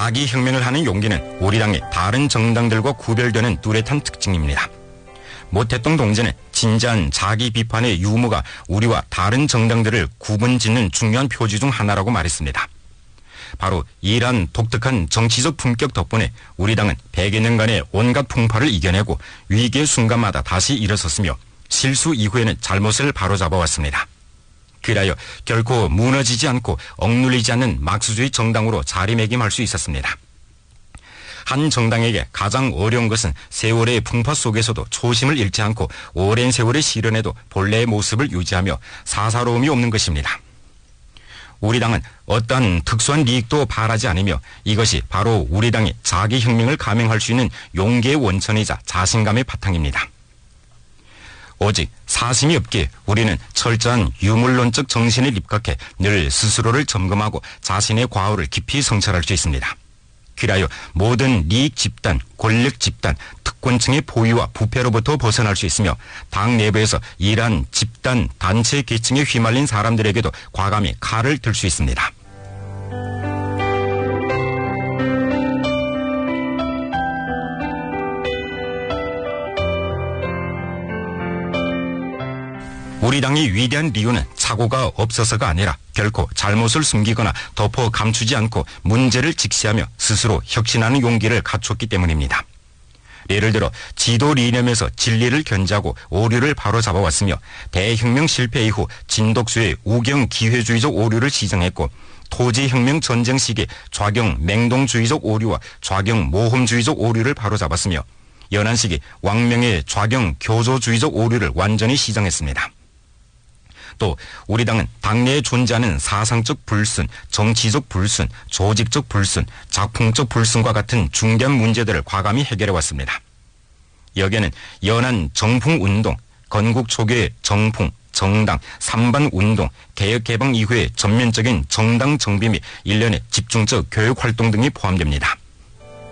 자기 혁명을 하는 용기는 우리 당의 다른 정당들과 구별되는 뚜렷한 특징입니다. 모태동 동지는 진지한 자기 비판의 유무가 우리와 다른 정당들을 구분짓는 중요한 표지 중 하나라고 말했습니다. 바로 이러한 독특한 정치적 품격 덕분에 우리 당은 100여 년간의 온갖 풍파를 이겨내고 위기의 순간마다 다시 일어섰으며 실수 이후에는 잘못을 바로잡아왔습니다. 그리하여 결코 무너지지 않고 억눌리지 않는 막수주의 정당으로 자리매김할 수 있었습니다. 한 정당에게 가장 어려운 것은 세월의 풍파 속에서도 초심을 잃지 않고 오랜 세월의 시련에도 본래의 모습을 유지하며 사사로움이 없는 것입니다. 우리 당은 어떤 특수한 이익도 바라지 않으며 이것이 바로 우리 당이 자기 혁명을 감행할 수 있는 용기의 원천이자 자신감의 바탕입니다. 오직 사심이 없기에 우리는 철저한 유물론적 정신에 입각해 늘 스스로를 점검하고 자신의 과오를 깊이 성찰할 수 있습니다. 그리하여 모든 이익 집단, 권력 집단, 특권층의 포위와 부패로부터 벗어날 수 있으며 당 내부에서 이러한 집단, 단체 계층에 휘말린 사람들에게도 과감히 칼을 들 수 있습니다. 우리 당이 위대한 이유는 착오가 없어서가 아니라 결코 잘못을 숨기거나 덮어 감추지 않고 문제를 직시하며 스스로 혁신하는 용기를 갖췄기 때문입니다. 예를 들어 지도 이념에서 진리를 견지하고 오류를 바로잡아왔으며 대혁명 실패 이후 진독수의 우경 기회주의적 오류를 시정했고 토지혁명 전쟁 시기 좌경 맹동주의적 오류와 좌경 모험주의적 오류를 바로잡았으며 연한 시기 왕명의 좌경 교조주의적 오류를 완전히 시정했습니다. 또 우리 당은 당내에 존재하는 사상적 불순, 정치적 불순, 조직적 불순, 작품적 불순과 같은 중대한 문제들을 과감히 해결해왔습니다. 여기에는 연한 정풍운동, 건국 초기의 정풍, 정당, 삼반운동, 개혁개방 이후의 전면적인 정당 정비 및 일련의 집중적 교육활동 등이 포함됩니다.